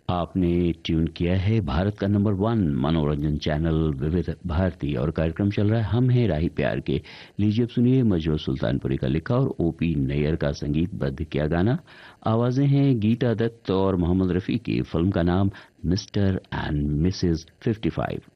आपने ट्यून किया है भारत का नंबर 1 मनोरंजन चैनल विविध भारती और कार्यक्रम चल रहा है हम हैं राही प्यार के। लीजिए अब सुनिए मजरू सुल्तानपुरी का लिखा और ओपी नैयर का संगीतबद्ध किया गाना। आवाजें हैं गीता दत्त और मोहम्मद रफी की। फिल्म का नाम मिस्टर एंड मिसेस 55।